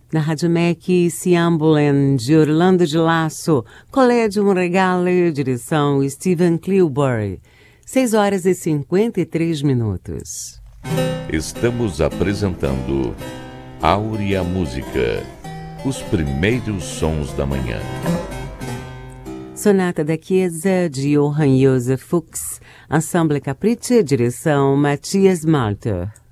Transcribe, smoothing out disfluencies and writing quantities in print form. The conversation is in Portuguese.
Na Rádio MEC, Ciambulen, de Orlando de Lasso, Colégio Regale, direção Steven Cleobury. 6h53. Estamos apresentando Áurea Música, os primeiros sons da manhã. Sonata da Chiesa, de Johann Josef Fuchs, Ensemble Capricci, direção Matthias Malter.